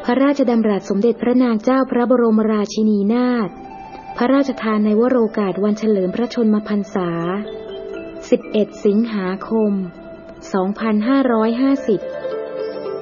พระราชดำรัสสมเด็จพระนางเจ้าพระบรมราชินีนาถพระราชทานในวโรกาสวันเฉลิมพระชนมพรรษา11 สิงหาคม 2550